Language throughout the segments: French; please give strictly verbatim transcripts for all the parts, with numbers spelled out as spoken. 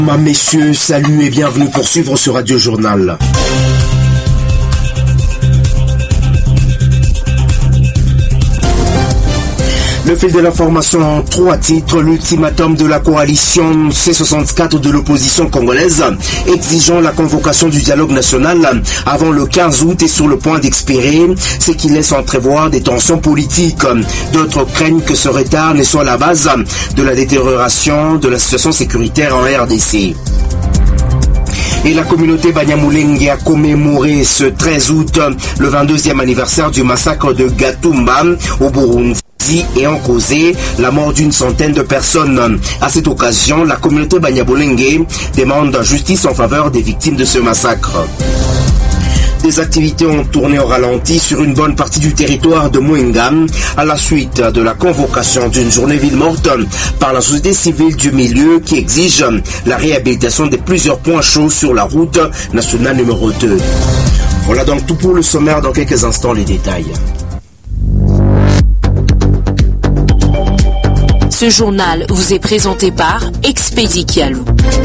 Messieurs, salut et bienvenue pour suivre ce Radio Journal. Le fil de l'information en trois titres, l'ultimatum de la coalition C soixante-quatre de l'opposition congolaise exigeant la convocation du dialogue national avant le quinze août est sur le point d'expirer, ce qui laisse entrevoir des tensions politiques. D'autres craignent que ce retard ne soit la base de la détérioration de la situation sécuritaire en R D C. Et la communauté Banyamulenge a commémoré ce treize août le vingt-deuxième anniversaire du massacre de Gatumba au Burundi et en causé la mort d'une centaine de personnes. À cette occasion, la communauté Banyamulenge demande justice en faveur des victimes de ce massacre. Des activités ont tourné au ralenti sur une bonne partie du territoire de Mwenga à la suite de la convocation d'une journée ville morte par la société civile du milieu qui exige la réhabilitation de plusieurs points chauds sur la route nationale numéro deux. Voilà donc tout pour le sommaire. Dans quelques instants, les détails. Ce journal vous est présenté par Expedi Kialou.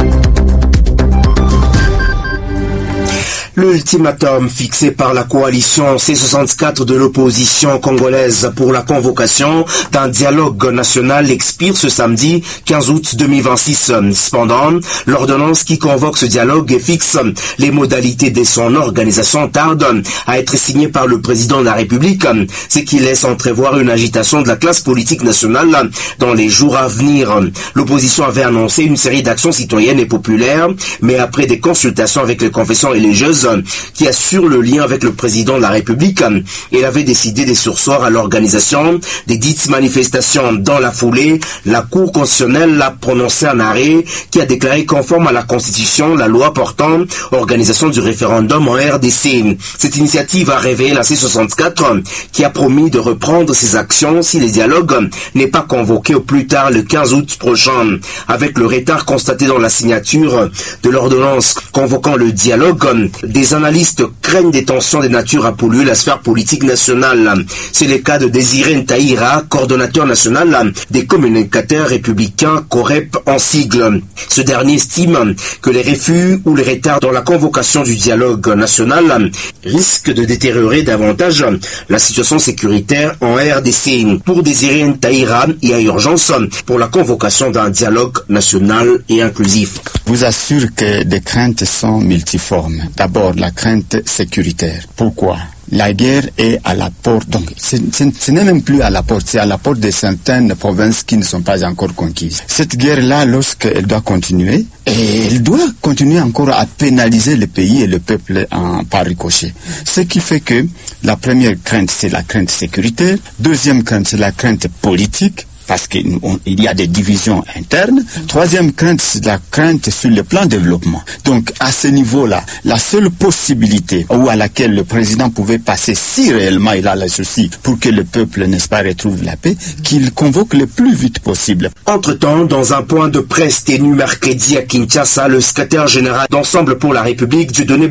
L'ultimatum fixé par la coalition C soixante-quatre de l'opposition congolaise pour la convocation d'un dialogue national expire ce samedi quinze août deux mille vingt-six. Cependant, l'ordonnance qui convoque ce dialogue et fixe les modalités de son organisation tarde à être signée par le président de la République, ce qui laisse entrevoir une agitation de la classe politique nationale dans les jours à venir. L'opposition avait annoncé une série d'actions citoyennes et populaires, mais après des consultations avec les confessions religieuses qui assure le lien avec le président de la République, il avait décidé de surseoir à l'organisation des dites manifestations. Dans la foulée, la Cour constitutionnelle a prononcé un arrêt qui a déclaré conforme à la Constitution la loi portant organisation du référendum en R D C. Cette initiative a réveillé la C soixante-quatre qui a promis de reprendre ses actions si le dialogue n'est pas convoqué au plus tard le quinze août prochain. Avec le retard constaté dans la signature de l'ordonnance convoquant le dialogue, des analystes craignent des tensions de nature à polluer la sphère politique nationale. C'est le cas de Désiré Ntaïra, coordonnateur national des communicateurs républicains COREP en sigle. Ce dernier estime que les refus ou les retards dans la convocation du dialogue national risquent de détériorer davantage la situation sécuritaire en R D C. Pour Désiré Ntaïra, il y a urgence pour la convocation d'un dialogue national et inclusif. Je vous assure que des craintes sont multiformes. D'abord, la crainte sécuritaire. Pourquoi ? La guerre est à la porte, donc ce, ce, ce n'est même plus à la porte, c'est à la porte de certaines provinces qui ne sont pas encore conquises. Cette guerre-là, lorsqu'elle doit continuer, et elle doit continuer encore à pénaliser le pays et le peuple en par ricochet. Ce qui fait que la première crainte, c'est la crainte sécuritaire. Deuxième crainte, c'est la crainte politique, parce qu'il y a des divisions internes. Troisième crainte, c'est la crainte sur le plan développement. Donc, à ce niveau-là, la seule possibilité ou à laquelle le président pouvait passer, si réellement il a le souci pour que le peuple, n'est-ce pas, retrouve la paix, qu'il convoque le plus vite possible. Entre-temps, dans un point de presse tenu mercredi à Kinshasa, le secrétaire général d'Ensemble pour la République, Dieudonné